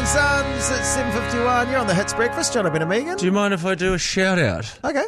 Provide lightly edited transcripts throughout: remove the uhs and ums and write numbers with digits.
and Sons at 7:51. You're on the Hits Breakfast. John, I've been a Megan. Do you mind if I do a shout out? Okay.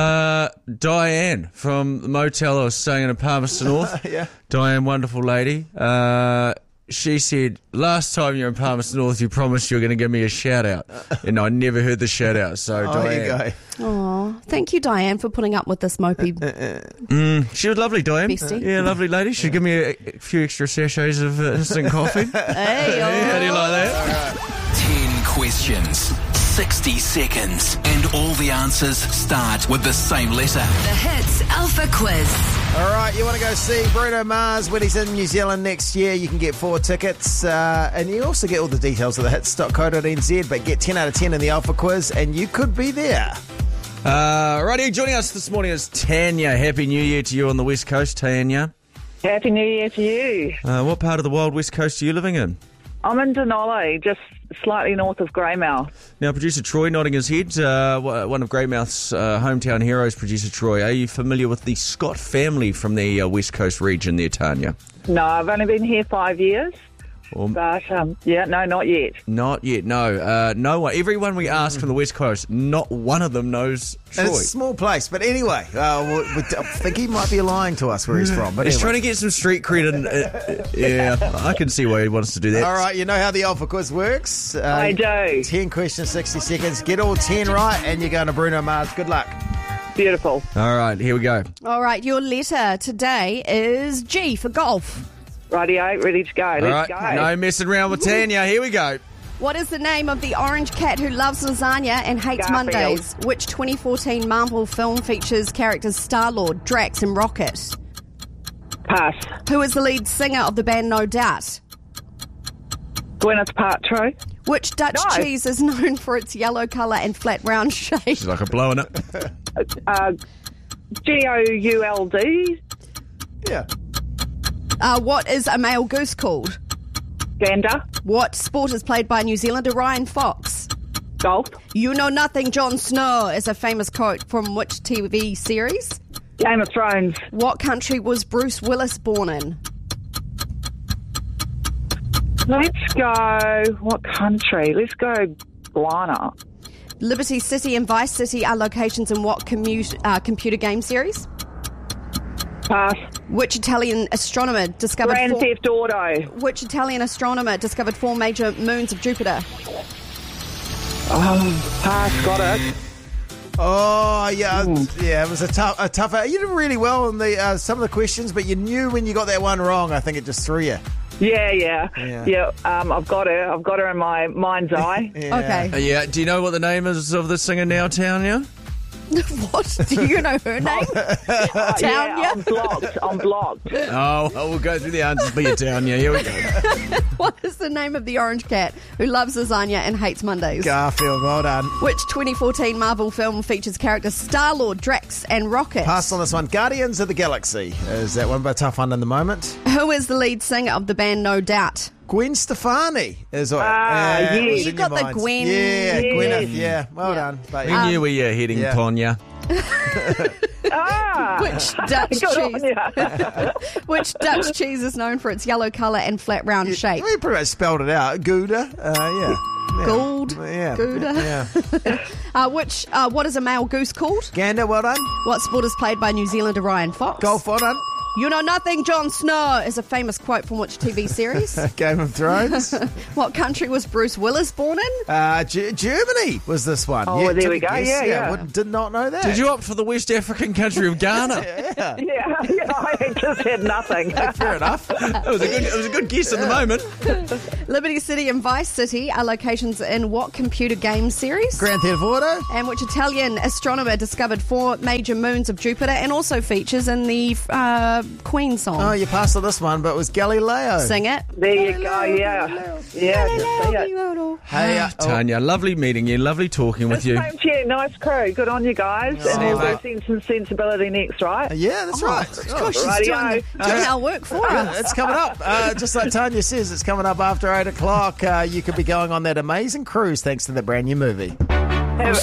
Diane from the motel I was staying in at Palmerston North. Yeah. Diane, wonderful lady. She said, last time you were in Palmerston North, you promised you were going to give me a shout out. And I never heard the shout out. So, Diane. There you go. Aw, thank you, Diane, for putting up with this mopey. She was lovely, Diane. Bestie. Yeah, lovely lady. She'd give me a few extra sachets of instant coffee. Hey, How do you like that? 10 questions, 60 seconds, and all the answers start with the same letter. The Hits Alpha Quiz. All right, you want to go see Bruno Mars when he's in New Zealand next year? You can get 4 tickets, and you also get all the details of the hits.co.nz, but get 10 out of 10 in the Alpha Quiz, and you could be there. Righty, joining us this morning is Tanya. Happy New Year to you on the West Coast, Tanya. Happy New Year to you. What part of the wild West Coast are you living in? I'm in Denali, just slightly north of Greymouth. Now, producer Troy nodding his head, one of Greymouth's hometown heroes, producer Troy. Are you familiar with the Scott family from the West Coast region there, Tanya? No, I've only been here 5 years. But, no, not yet. Not yet, no. No one. Everyone we ask from the West Coast, not one of them knows Troy. And it's a small place, but anyway, I think he might be lying to us where he's from. But He's anyway. trying to get some street cred, and yeah, I can see why he wants to do that. All right, you know how the Alpha Quiz works. I do. 10 questions, 60 seconds. Get all 10 right, and you're going to Bruno Mars. Good luck. Beautiful. All right, here we go. All right, your letter today is G for golf. Rightio, ready to go. Let's All go. right, no messing around with Tanya. Here we go. What is the name of the orange cat who loves lasagna and hates Garfield. Mondays? Which 2014 Marvel film features characters Star-Lord, Drax and Rocket? Pass. Who is the lead singer of the band No Doubt? Gwyneth Paltrow. Which Dutch No. cheese is known for its yellow colour and flat round shape? She's like a blowing it. Gould. Yeah. What is a male goose called? Gander. What sport is played by New Zealander Ryan Fox? Golf. You know nothing, Jon Snow is a famous quote from which TV series? Game of Thrones. What country was Bruce Willis born in? Let's go. What country? Let's go Ghana. Liberty City and Vice City are locations in what computer game series? Pass. Which Italian astronomer discovered Grand Theft Auto. Which Italian astronomer discovered 4 major moons of Jupiter? Pass. Got it. Oh, yeah. Yeah, it was a tough. You did really well on the some of the questions, but you knew when you got that one wrong, I think it just threw you. Yeah. I've got her. I've got her in my mind's eye. Yeah. Okay. Yeah, do you know what the name is of the singer now, Tanya? What? Do you know her name? Yeah, Tanya? I'm blocked. Oh, well, we'll go through the answers for you, Tanya. Here we go. What is the name of the orange cat who loves lasagna and hates Mondays? Garfield, well done. Which 2014 Marvel film features characters Star-Lord, Drax and Rocket? Pass on this one. Guardians of the Galaxy is that one, but a tough one in the moment. Who is the lead singer of the band No Doubt? Gwen Stefani is what. yes. it was You in got your the minds. Gwen. Yeah, Yes. Gwyneth. Yeah, well done. But, We knew where you're heading, yeah. Tanya. Which Dutch Good on cheese? ya. Which Dutch cheese is known for its yellow colour and flat round shape? we pretty much spelled it out. Gouda. Yeah. Gould. Yeah. Gouda. Yeah. What is a male goose called? Gander, well done. What sport is played by New Zealander Ryan Fox? Golf, well done. You know nothing, Jon Snow is a famous quote from which TV series? Game of Thrones. What country was Bruce Willis born in? Germany was this one. Oh, there took we a go. guess. Yeah. Did not know that. Did you opt for the West African country of Ghana? Yeah, I just had nothing. Fair enough. It was a good guess at the moment. Liberty City and Vice City are locations in what computer game series? Grand Theft Auto. And which Italian astronomer discovered 4 major moons of Jupiter and also features in the Queen song? Oh, you passed on this one, but it was Galileo. Sing it. There you go, yeah. Yeah, just see it. Hey, Tanya, lovely meeting you, lovely talking with you. Same to you, nice crew. Good on you guys. And we'll go Sense and Sensibility next, right? yeah, that's right. Gosh, she's Rightio. doing our work for us. It's coming up. Just like Tanya says, it's coming up after 8 o'clock. You could be going on that amazing cruise thanks to the brand new movie.